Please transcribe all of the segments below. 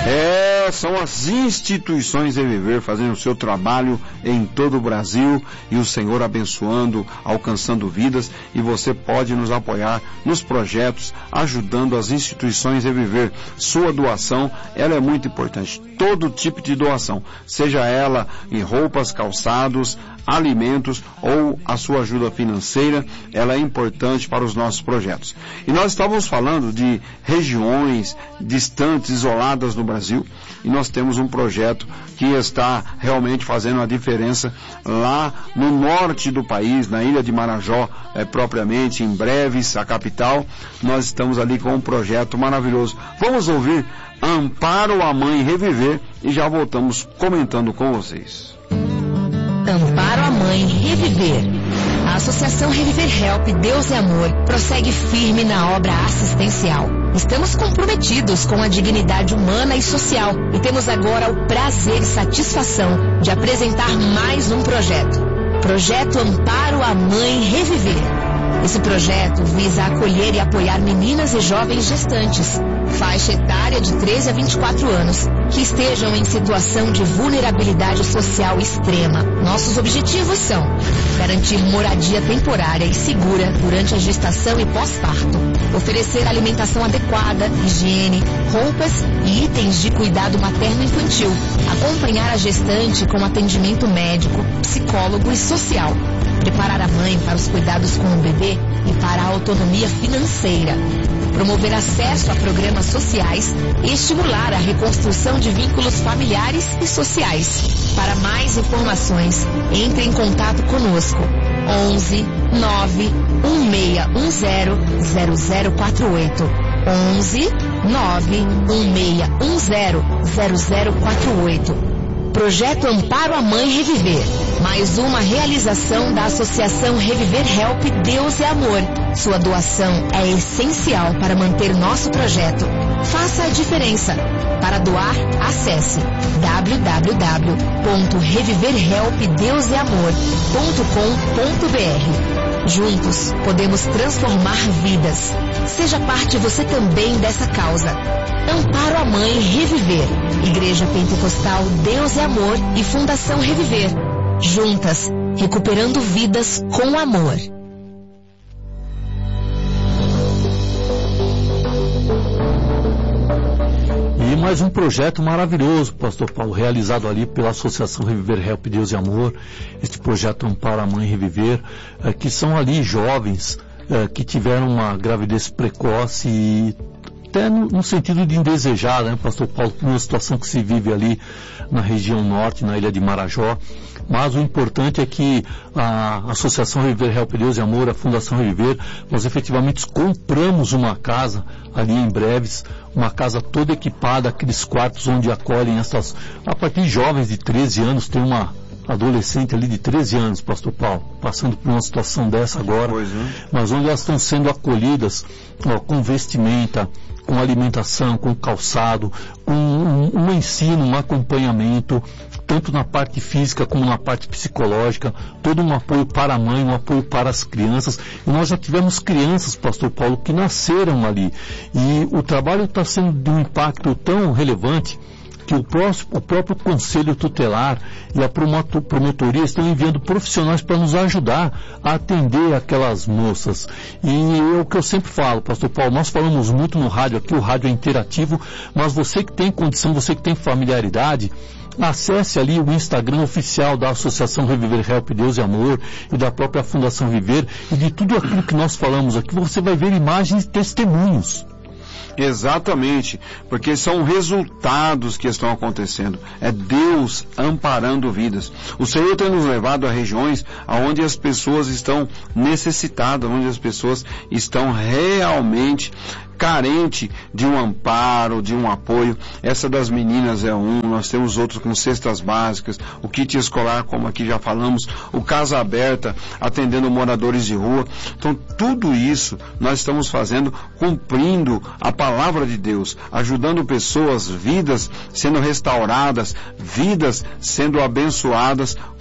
São as instituições Reviver fazendo o seu trabalho em todo o Brasil e o Senhor abençoando, alcançando vidas, e você pode nos apoiar nos projetos, ajudando as instituições Reviver. Sua doação, ela é muito importante. Todo tipo de doação, seja ela em roupas, calçados, alimentos ou a sua ajuda financeira, ela é importante para os nossos projetos. E nós estávamos falando de regiões distantes, isoladas no Brasil, e nós temos um projeto que está realmente fazendo a diferença lá no norte do país, na ilha de Marajó, propriamente, em Breves, a capital. Nós estamos ali com um projeto maravilhoso. Vamos ouvir Amparo a Mãe Reviver e já voltamos comentando com vocês. Amparo a Mãe Reviver. A Associação Reviver Help Deus é Amor prossegue firme na obra assistencial. Estamos comprometidos com a dignidade humana e social e temos agora o prazer e satisfação de apresentar mais um projeto. Projeto Amparo a Mãe Reviver. Esse projeto visa acolher e apoiar meninas e jovens gestantes, faixa etária de 13 a 24 anos, que estejam em situação de vulnerabilidade social extrema. Nossos objetivos são garantir moradia temporária e segura durante a gestação e pós-parto, oferecer alimentação adequada, higiene, roupas e itens de cuidado materno-infantil, acompanhar a gestante com atendimento médico, psicólogo e social, preparar a mãe para os cuidados com o bebê e para a autonomia financeira, promover acesso a programas sociais e estimular a reconstrução de vínculos familiares e sociais. Para mais informações, entre em contato conosco. 11 9 1610 0048. 11 9 1610 0048. Projeto Amparo a Mãe Reviver. Mais uma realização da Associação Reviver Help Deus é Amor. Sua doação é essencial para manter nosso projeto. Faça a diferença. Para doar, acesse www.reviverhelpdeuseamor.com.br. Juntos, podemos transformar vidas. Seja parte você também dessa causa. Amparo a Mãe Reviver. Igreja Pentecostal Deus é Amor e Fundação Reviver. Juntas, recuperando vidas com amor. E mais um projeto maravilhoso, Pastor Paulo, realizado ali pela Associação Reviver Help Deus e Amor. Este projeto Amparo a Mãe Reviver, que são ali jovens que tiveram uma gravidez precoce e até no sentido de indesejar, né, Pastor Paulo, uma situação que se vive ali na região norte, na ilha de Marajó. Mas o importante é que a Associação Reviver Help Deus e Amor, a Fundação Reviver, nós efetivamente compramos uma casa ali em Breves, uma casa toda equipada, aqueles quartos onde acolhem essas, a partir de jovens de 13 anos, tem uma adolescente ali de 13 anos, Pastor Paulo, passando por uma situação dessa agora, mas onde elas estão sendo acolhidas com vestimenta, com alimentação, com calçado, com um ensino, um acompanhamento, tanto na parte física como na parte psicológica, todo um apoio para a mãe, um apoio para as crianças. E nós já tivemos crianças, Pastor Paulo, que nasceram ali. E o trabalho está sendo de um impacto tão relevante que o próprio Conselho Tutelar e a promotoria estão enviando profissionais para nos ajudar a atender aquelas moças. E é o que eu sempre falo, Pastor Paulo, nós falamos muito no rádio aqui, o rádio é interativo, mas você que tem condição, você que tem familiaridade, acesse ali o Instagram oficial da Associação Reviver Help Deus e Amor e da própria Fundação Viver, e de tudo aquilo que nós falamos aqui, você vai ver imagens e testemunhos. Exatamente, porque são resultados que estão acontecendo. É Deus amparando vidas. O Senhor tem nos levado a regiões onde as pessoas estão necessitadas, onde as pessoas estão realmente carente de um amparo, de um apoio. Essa das meninas é nós temos outros com cestas básicas, o kit escolar, como aqui já falamos, o Casa Aberta, atendendo moradores de rua. Então, tudo isso nós estamos fazendo, cumprindo a palavra de Deus, ajudando pessoas, vidas sendo restauradas, vidas sendo abençoadas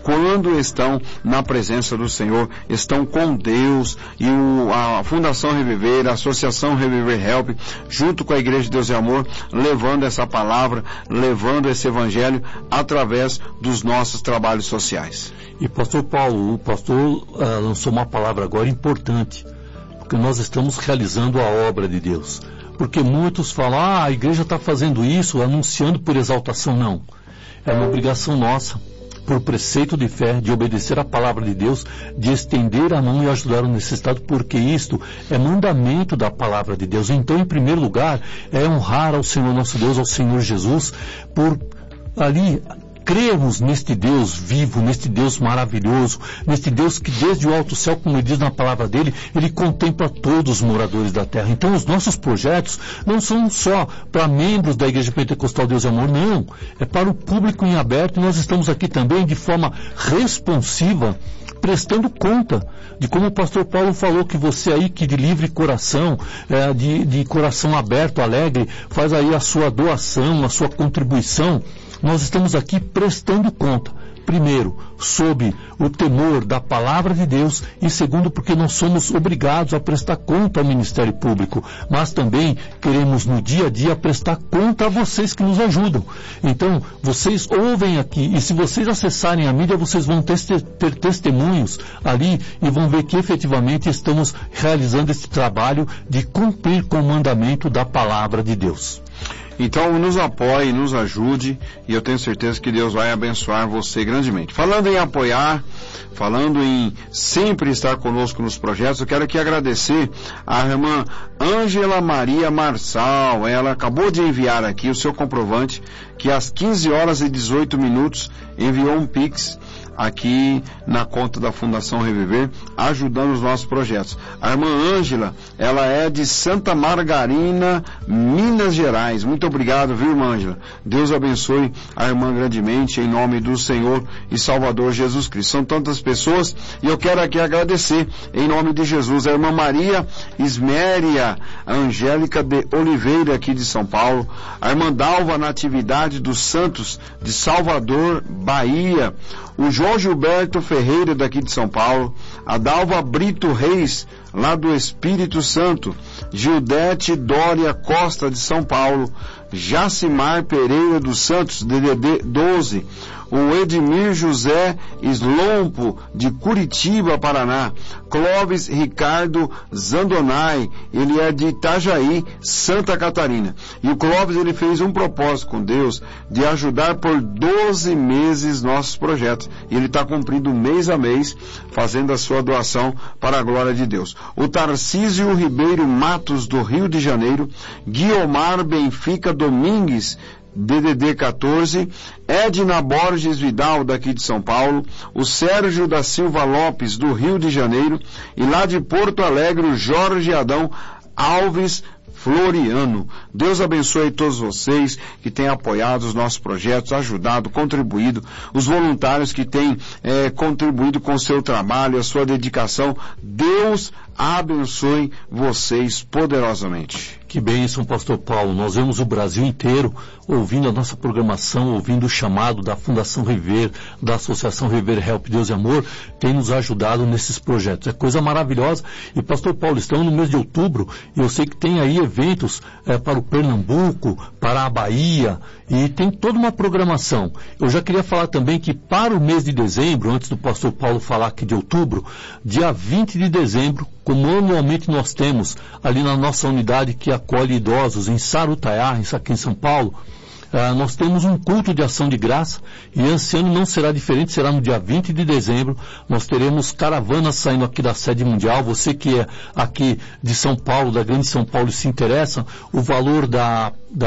quando estão na presença do Senhor, estão com Deus, e a Fundação Reviver, a Associação Reviver Help, junto com a Igreja de Deus e Amor, levando essa palavra, levando esse evangelho através dos nossos trabalhos sociais. E pastor Paulo, o pastor lançou uma palavra agora importante, porque nós estamos realizando a obra de Deus. Porque muitos falam, a igreja está fazendo isso, anunciando por exaltação. Não. É uma obrigação nossa, por preceito de fé, de obedecer a palavra de Deus, de estender a mão e ajudar o necessitado, porque isto é mandamento da palavra de Deus. Então, em primeiro lugar, é honrar ao Senhor nosso Deus, ao Senhor Jesus, por ali crermos neste Deus vivo, neste Deus maravilhoso, neste Deus que desde o alto céu, como ele diz na palavra dele, ele contempla todos os moradores da terra. Então os nossos projetos não são só para membros da Igreja Pentecostal Deus e Amor, não. É para o público em aberto, e nós estamos aqui também de forma responsiva, prestando conta de como o pastor Paulo falou, que você aí que de livre coração, de coração aberto, alegre, faz aí a sua doação, a sua contribuição. Nós estamos aqui prestando conta, primeiro, sob o temor da palavra de Deus, e segundo, porque nós somos obrigados a prestar conta ao Ministério Público, mas também queremos no dia a dia prestar conta a vocês que nos ajudam. Então, vocês ouvem aqui, e se vocês acessarem a mídia, vocês vão ter testemunhos ali, e vão ver que efetivamente estamos realizando esse trabalho de cumprir com o mandamento da palavra de Deus. Então, nos apoie, nos ajude, e eu tenho certeza que Deus vai abençoar você grandemente. Falando em apoiar, falando em sempre estar conosco nos projetos, eu quero aqui agradecer a irmã Ângela Maria Marçal. Ela acabou de enviar aqui o seu comprovante, que às 15h18 enviou um Pix aqui na conta da Fundação Reviver, ajudando os nossos projetos. A irmã Ângela, ela é de Santa Margarina, Minas Gerais. Muito obrigado, viu, irmã Ângela? Deus abençoe a irmã grandemente, em nome do Senhor e Salvador Jesus Cristo. São tantas pessoas, e eu quero aqui agradecer, em nome de Jesus, a irmã Maria Isméria Angélica de Oliveira, aqui de São Paulo, a irmã Dalva Natividade dos Santos, de Salvador, Bahia, o João Gilberto Ferreira, daqui de São Paulo, a Dalva Brito Reis, lá do Espírito Santo, Gildete Dória Costa, de São Paulo, Jacimar Pereira dos Santos, DDD 12, o Edmir José Slompo, de Curitiba, Paraná, Clóvis Ricardo Zandonai, ele é de Itajaí, Santa Catarina. E o Clóvis, ele fez um propósito com Deus de ajudar por 12 meses nossos projetos. E ele está cumprindo mês a mês, fazendo a sua doação para a glória de Deus. O Tarcísio Ribeiro Matos, do Rio de Janeiro, Guiomar Benfica Domingues, DDD 14, Edna Borges Vidal, daqui de São Paulo, o Sérgio da Silva Lopes, do Rio de Janeiro, e lá de Porto Alegre, o Jorge Adão Alves Floriano. Deus abençoe todos vocês que têm apoiado os nossos projetos, ajudado, contribuído, os voluntários que têm contribuído com o seu trabalho, a sua dedicação. Deus abençoe vocês poderosamente. Que bênção, pastor Paulo. Nós vemos o Brasil inteiro ouvindo a nossa programação, ouvindo o chamado da Fundação Reviver, da Associação Reviver Help Deus e Amor, tem nos ajudado nesses projetos. É coisa maravilhosa. E, pastor Paulo, estamos no mês de outubro, e eu sei que tem aí eventos para o Pernambuco, para a Bahia, e tem toda uma programação. Eu já queria falar também que para o mês de dezembro, antes do pastor Paulo falar aqui de outubro, dia 20 de dezembro, como anualmente nós temos ali na nossa unidade que acolhe idosos em Sarutaiá, aqui em São Paulo, nós temos um culto de ação de graça, e esse ano não será diferente, será no dia 20 de dezembro. Nós teremos caravanas saindo aqui da sede mundial. Você que é aqui de São Paulo, da grande São Paulo, se interessa, o valor da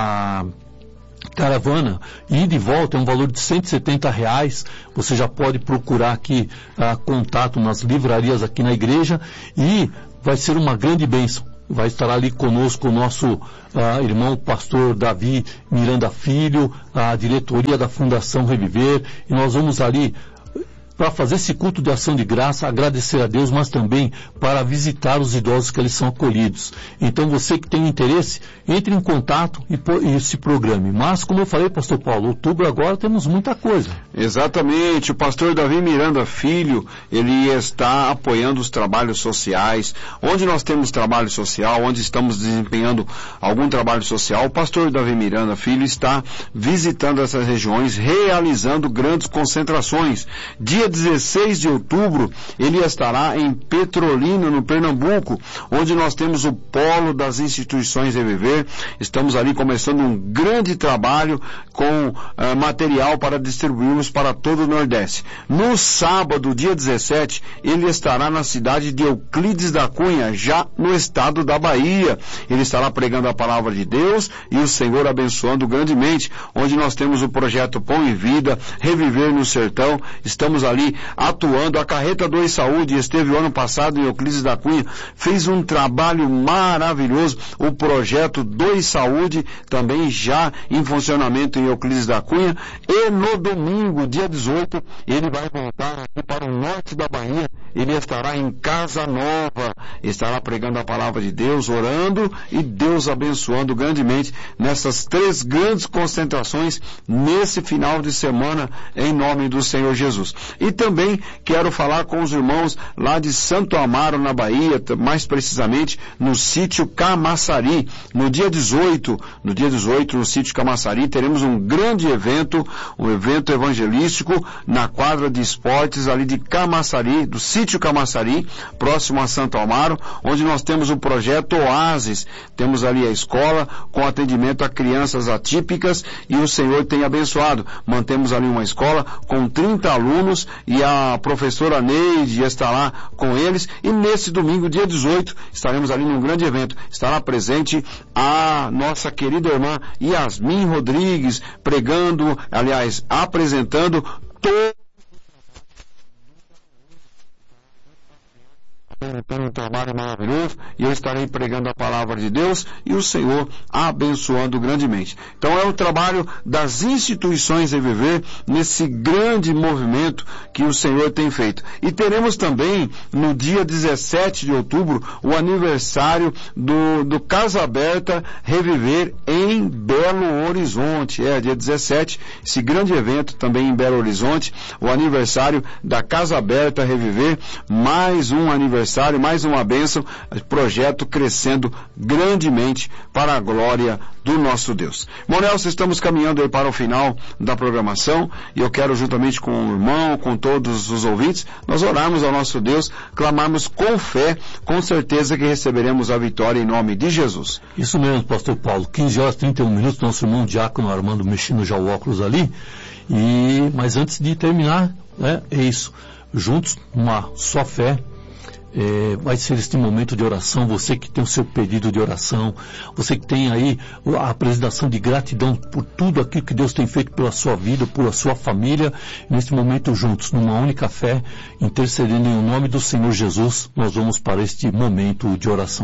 caravana e de volta é um valor de R$170. Você já pode procurar aqui contato nas livrarias aqui na igreja, e vai ser uma grande bênção. Vai estar ali conosco o nosso irmão pastor Davi Miranda Filho, a diretoria da Fundação Reviver, e nós vamos ali para fazer esse culto de ação de graça, agradecer a Deus, mas também para visitar os idosos que eles são acolhidos. Então você que tem interesse, entre em contato e se programe. Mas, como eu falei, pastor Paulo, outubro agora temos muita coisa. Exatamente, o pastor Davi Miranda Filho, ele está apoiando os trabalhos sociais. Onde nós temos trabalho social, onde estamos desempenhando algum trabalho social, o pastor Davi Miranda Filho está visitando essas regiões, realizando grandes concentrações. Dia 16 de outubro, ele estará em Petrolina, no Pernambuco, onde nós temos o polo das instituições Reviver. Estamos ali começando um grande trabalho com material para distribuirmos para todo o Nordeste. No sábado, dia 17, ele estará na cidade de Euclides da Cunha, já no estado da Bahia. Ele estará pregando a palavra de Deus e o Senhor abençoando grandemente, onde nós temos o projeto Pão e Vida, Reviver no Sertão. Estamos ali atuando. A Carreta 2 Saúde esteve o ano passado em Euclides da Cunha, fez um trabalho maravilhoso. O projeto 2 Saúde também já em funcionamento em Euclides da Cunha. E no domingo, dia 18, ele vai voltar aqui para o norte da Bahia. Ele estará em Casa Nova, estará pregando a palavra de Deus, orando e Deus abençoando grandemente nessas 3 grandes concentrações nesse final de semana, em nome do Senhor Jesus. E também quero falar com os irmãos lá de Santo Amaro, na Bahia, mais precisamente no sítio Camaçari. No dia 18, no sítio Camaçari, teremos um grande evento, um evento evangelístico na quadra de esportes ali de Camaçari, do sítio Camaçari, próximo a Santo Amaro, onde nós temos o projeto Oásis. Temos ali a escola com atendimento a crianças atípicas e o Senhor tem abençoado. Mantemos ali uma escola com 30 alunos e a professora Neide está lá com eles. E nesse domingo, dia 18, estaremos ali num grande evento. Estará presente a nossa querida irmã Yasmin Rodrigues, pregando, aliás, apresentando um trabalho maravilhoso, e eu estarei pregando a palavra de Deus e o Senhor abençoando grandemente. Então é o trabalho das instituições Reviver nesse grande movimento que o Senhor tem feito. E teremos também no dia 17 de outubro o aniversário do Casa Aberta Reviver em Belo Horizonte. Dia 17, esse grande evento também em Belo Horizonte, o aniversário da Casa Aberta Reviver, mais um aniversário, mais uma bênção, projeto crescendo grandemente para a glória do nosso Deus. Irmão Nelson, estamos caminhando aí para o final da programação e eu quero, juntamente com o irmão, com todos os ouvintes, nós orarmos ao nosso Deus, clamarmos com fé, com certeza que receberemos a vitória em nome de Jesus. Isso mesmo, pastor Paulo, 15 horas e 31 minutos, nosso irmão Diácono Armando mexendo já o óculos ali, mas antes de terminar, é isso, juntos, uma só fé, vai ser este momento de oração. Você que tem o seu pedido de oração, você que tem aí a apresentação de gratidão por tudo aquilo que Deus tem feito pela sua vida, pela sua família, neste momento juntos, numa única fé, intercedendo em nome do Senhor Jesus, nós vamos para este momento de oração.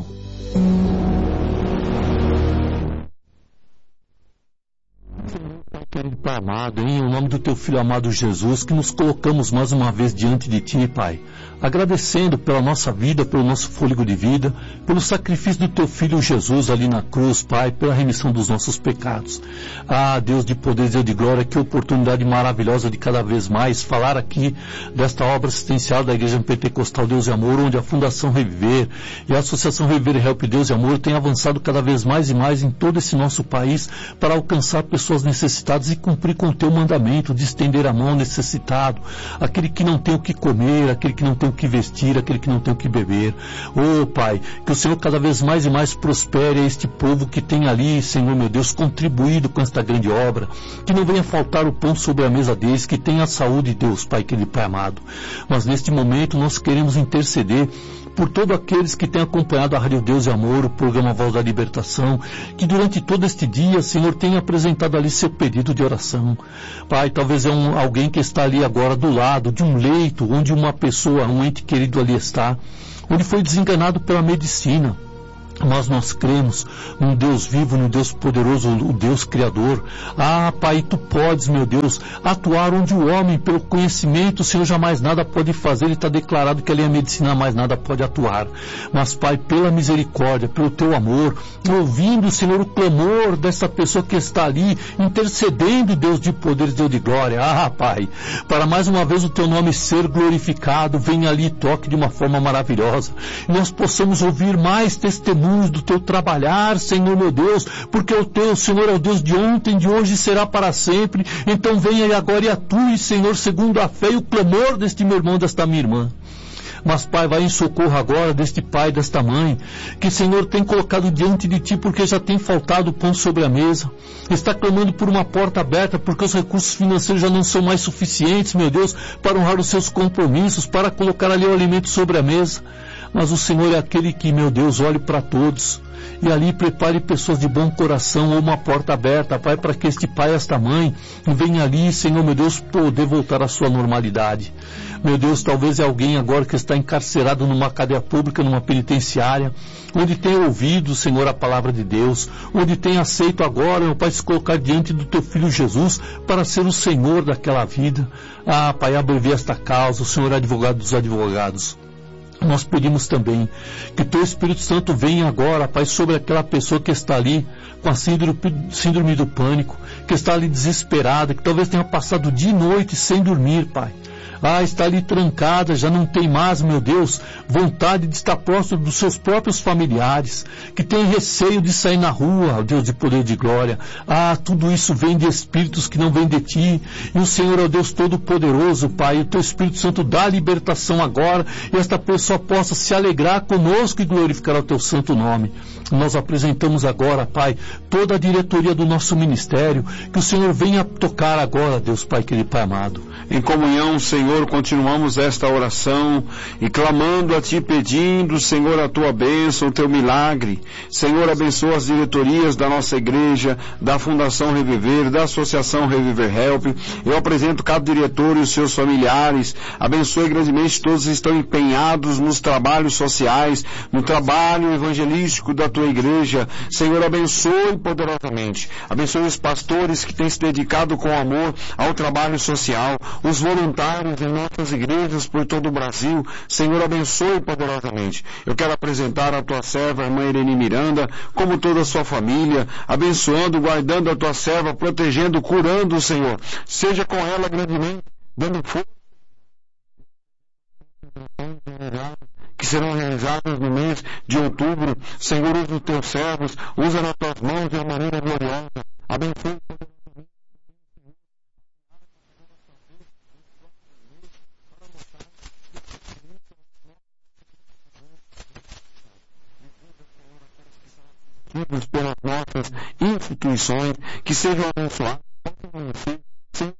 Querido Pai amado, em nome do Teu Filho amado Jesus, que nos colocamos mais uma vez diante de Ti, Pai, agradecendo pela nossa vida, pelo nosso fôlego de vida, pelo sacrifício do Teu Filho Jesus ali na cruz, Pai, pela remissão dos nossos pecados. Deus de poder e Deus de glória, que oportunidade maravilhosa de cada vez mais falar aqui desta obra assistencial da Igreja Pentecostal Deus e Amor, onde a Fundação Reviver e a Associação Reviver Help Deus e Amor tem avançado cada vez mais e mais em todo esse nosso país para alcançar pessoas necessitadas e cumprir com o Teu mandamento de estender a mão ao necessitado, aquele que não tem o que comer, aquele que não tem o que vestir, aquele que não tem o que beber. Pai, que o Senhor cada vez mais e mais prospere a este povo que tem ali, Senhor meu Deus, contribuído com esta grande obra, que não venha faltar o pão sobre a mesa deles, que tenha a saúde, Deus, Pai querido, Pai amado. Mas neste momento nós queremos interceder por todos aqueles que têm acompanhado a Rádio Deus e Amor, o programa Voz da Libertação, que durante todo este dia, Senhor, tenha apresentado ali seu pedido de oração. Pai, talvez é alguém que está ali agora do lado de um leito, onde uma pessoa, um ente querido ali está, onde foi desenganado pela medicina. Mas nós cremos num Deus vivo, num Deus poderoso, o Deus Criador. Ah, Pai, Tu podes, meu Deus, atuar onde o homem, pelo conhecimento, o Senhor jamais nada pode fazer. Ele está declarado que ali a medicina mais nada pode atuar. Mas, Pai, pela misericórdia, pelo Teu amor, ouvindo, Senhor, o clamor dessa pessoa que está ali, intercedendo, Deus de poderes, Deus de glória. Ah, Pai, para mais uma vez o Teu nome ser glorificado, venha ali e toque de uma forma maravilhosa. E nós possamos ouvir mais testemunhos do Teu trabalhar, Senhor meu Deus, porque o Teu, Senhor, é o Deus de ontem, de hoje e será para sempre. Então venha agora e atue, Senhor, segundo a fé e o clamor deste meu irmão, desta minha irmã. Mas, Pai, vai em socorro agora deste pai, desta mãe, que, Senhor, tem colocado diante de Ti porque já tem faltado pão sobre a mesa. Está clamando por uma porta aberta porque os recursos financeiros já não são mais suficientes, meu Deus, para honrar os seus compromissos, para colocar ali o alimento sobre a mesa. Mas o Senhor é aquele que, meu Deus, olhe para todos e ali prepare pessoas de bom coração ou uma porta aberta, Pai, para que este pai e esta mãe venham ali, Senhor, meu Deus, poder voltar à sua normalidade. Meu Deus, talvez é alguém agora que está encarcerado numa cadeia pública, numa penitenciária, onde tem ouvido, Senhor, a palavra de Deus, onde tem aceito agora, meu Pai, se colocar diante do Teu Filho Jesus para ser o Senhor daquela vida. Ah, Pai, abrevia esta causa, o Senhor é advogado dos advogados. Nós pedimos também que Teu Espírito Santo venha agora, Pai, sobre aquela pessoa que está ali com a síndrome do pânico, que está ali desesperada, que talvez tenha passado dia e noite sem dormir, Pai. Ah, está ali trancada, já não tem mais, meu Deus, vontade de estar próximo dos seus próprios familiares, que tem receio de sair na rua, ó Deus de poder e de glória. Ah, tudo isso vem de espíritos que não vêm de Ti, e o Senhor é o Deus Todo-Poderoso, Pai, e o Teu Espírito Santo dá a libertação agora, e esta pessoa possa se alegrar conosco e glorificar o Teu santo nome. Nós apresentamos agora, Pai, toda a diretoria do nosso ministério, que o Senhor venha tocar agora, Deus Pai querido, Pai amado. Em comunhão, Senhor, continuamos esta oração e clamando a Ti, pedindo, Senhor, a Tua bênção, o Teu milagre. Senhor, abençoa as diretorias da nossa igreja, da Fundação Reviver, da Associação Reviver Help. Eu apresento cada diretor e os seus familiares. Abençoe grandemente todos que estão empenhados nos trabalhos sociais, no trabalho evangelístico da Tua igreja. Senhor, abençoe poderosamente. Abençoe os pastores que têm se dedicado com amor ao trabalho social, os voluntários em nossas igrejas por todo o Brasil. Senhor, abençoe poderosamente. Eu quero apresentar a Tua serva, a irmã Irene Miranda, como toda a sua família, abençoando, guardando a Tua serva, protegendo, curando, Senhor. Seja com ela grandemente, dando força que serão realizadas no mês de outubro. Senhor, usa os Teus servos, usa nas Tuas mãos de uma maneira gloriosa. Abençoe pelas nossas instituições, que sejam abençoados